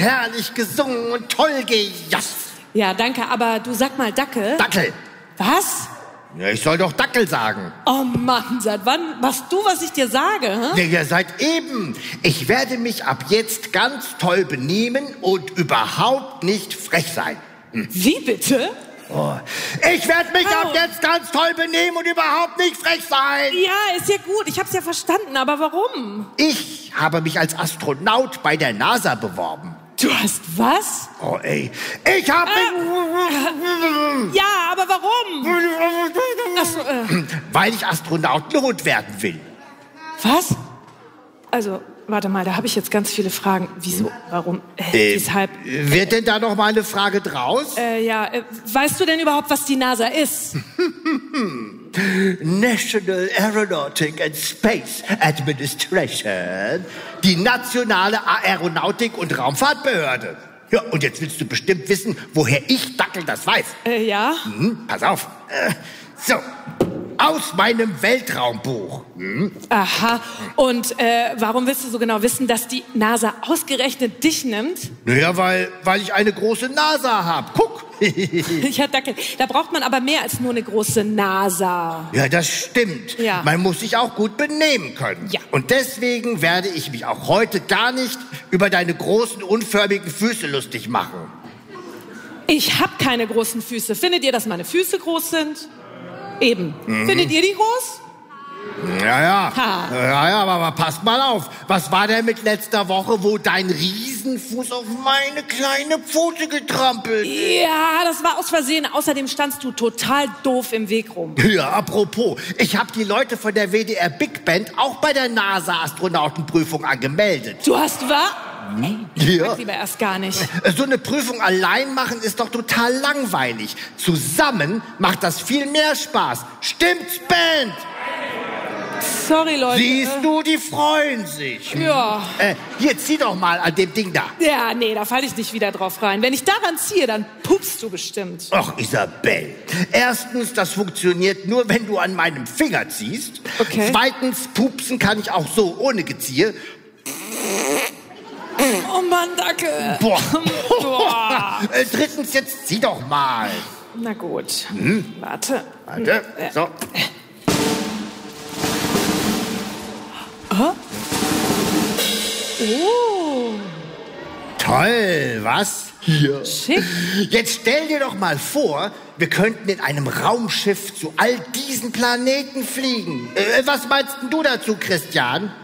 herrlich gesungen und toll gejasst. Ja, danke, aber du sag mal Dackel. Dackel. Was? Ja, ich soll doch Dackel sagen. Oh Mann, seit wann machst du, was ich dir sage? Hä? Ja, seit eben. Ich werde mich ab jetzt ganz toll benehmen und überhaupt nicht frech sein. Wie bitte? Oh. Ich werde mich ab jetzt ganz toll benehmen und überhaupt nicht frech sein. Ja, ist ja gut. Ich hab's ja verstanden, aber warum? Ich habe mich als Astronaut bei der NASA beworben. Du hast was? Oh, ey. Ich habe mich... Ja, aber warum? Ach so, Weil ich Astronaut Not werden will. Was? Also, warte mal, da habe ich jetzt ganz viele Fragen. Wieso? Warum? Weshalb? Wird denn da noch mal eine Frage draus? Weißt du denn überhaupt, was die NASA ist? National Aeronautic and Space Administration. Die nationale Aeronautik- und Raumfahrtbehörde. Ja, und jetzt willst du bestimmt wissen, woher ich, Dackel, das weiß. Ja. Pass auf. So, aus meinem Weltraumbuch. Aha. Und warum willst du so genau wissen, dass die NASA ausgerechnet dich nimmt? Naja, weil ich eine große NASA habe. Guck. Ja, Dackel, da braucht man aber mehr als nur eine große NASA. Ja, das stimmt. Ja. Man muss sich auch gut benehmen können. Ja. Und deswegen werde ich mich auch heute gar nicht über deine großen, unförmigen Füße lustig machen. Ich habe keine großen Füße. Findet ihr, dass meine Füße groß sind? Eben. Findet ihr die groß? Ja, Ha. aber passt mal auf. Was war denn mit letzter Woche, wo dein Riesenfuß auf meine kleine Pfote getrampelt ist? Ja, das war aus Versehen. Außerdem standst du total doof im Weg rum. Ja, apropos, ich habe die Leute von der WDR Big Band auch bei der NASA-Astronautenprüfung angemeldet. Du hast was? Ich Ja. mag lieber erst gar nicht. So eine Prüfung allein machen ist doch total langweilig. Zusammen macht das viel mehr Spaß. Stimmt's, Band? Sorry, Leute. Siehst du, die freuen sich. Ja. Hier, zieh doch mal an dem Ding da. Ja, nee, da falle ich nicht wieder drauf rein. Wenn ich daran ziehe, dann pupst du bestimmt. Ach, Isabel. Erstens, das funktioniert nur, wenn du an meinem Finger ziehst. Okay. Zweitens, pupsen kann ich auch so, ohne Geziehe. Oh Mann, Dackel. Boah. Boah. Drittens, jetzt zieh doch mal. Na gut. Warte. Warte, so. Oh, Toll, was? Hier. schick. Jetzt stell dir doch mal vor, wir könnten in einem Raumschiff zu all diesen Planeten fliegen. Was meinst denn du dazu, Christian?